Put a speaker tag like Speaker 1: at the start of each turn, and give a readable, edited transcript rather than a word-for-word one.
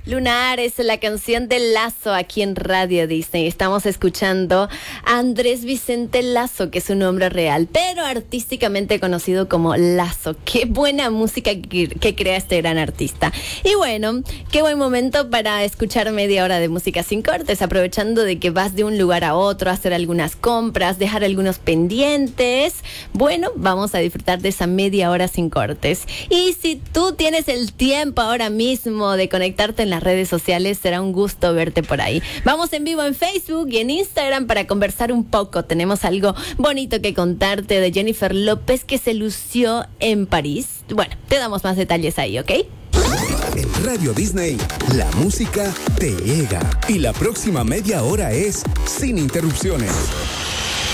Speaker 1: Lunar es la canción de Lazo aquí en Radio Disney. Estamos escuchando a Andrés Vicente Lazo, que es su nombre real, pero artísticamente conocido como Lazo. Qué buena música que crea este gran artista. Y bueno, qué buen momento para escuchar media hora de música sin cortes, aprovechando de que vas de un lugar a otro a hacer algunas compras, dejar algunos pendientes. Bueno, vamos a disfrutar de esa media hora sin cortes. Y si tú tienes el tiempo ahora mismo de conectarte en las redes sociales, será un gusto verte por ahí. Vamos en vivo en Facebook y en Instagram para conversar un poco. Tenemos algo bonito que contarte de Jennifer López, que se lució en París. Bueno, te damos más detalles ahí, ¿ok?
Speaker 2: En Radio Disney, la música te llega. Y la próxima media hora es sin interrupciones.